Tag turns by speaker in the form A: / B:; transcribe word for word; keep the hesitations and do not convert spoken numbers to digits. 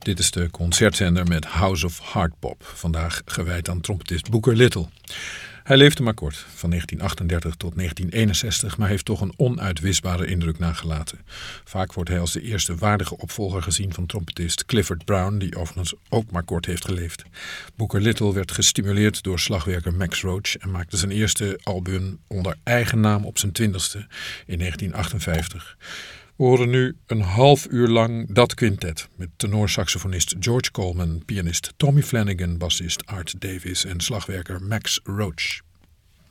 A: Dit is de concertzender met House of Hardbop, vandaag gewijd aan trompetist Booker Little. Hij leefde maar kort, van negentien achtendertig tot negentien eenenzestig, maar heeft toch een onuitwisbare indruk nagelaten. Vaak wordt hij als de eerste waardige opvolger gezien van trompetist Clifford Brown, die overigens ook maar kort heeft geleefd. Booker Little werd gestimuleerd door slagwerker Max Roach en maakte zijn eerste album onder eigen naam op zijn twintigste in negentien achtenvijftig. We horen nu een half uur lang dat quintet met tenorsaxofonist George Coleman, pianist Tommy Flanagan, bassist Art Davis en slagwerker Max Roach.